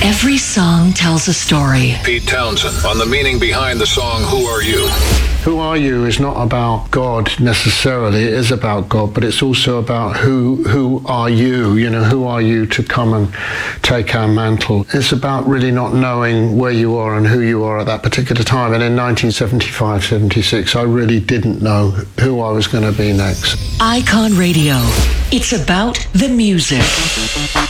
Every song tells a story. Pete Townsend on the meaning behind the song Who Are You? Who Are You is not about God necessarily. It is about God, but it's also about who are you? You know, who are you to come and take our mantle? It's about really not knowing where you are and who you are at that particular time. And in 1975, 76, I really didn't know who I was going to be next. Icon Radio. It's about the music.